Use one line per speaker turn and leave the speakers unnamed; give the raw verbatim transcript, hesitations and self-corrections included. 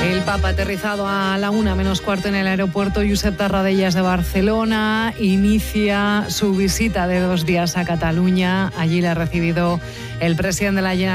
El Papa ha aterrizado a la una menos cuarto en el aeropuerto Josep Tarradellas de Barcelona. Inicia su visita de dos días a Cataluña. Allí le ha recibido el presidente de la Generalitat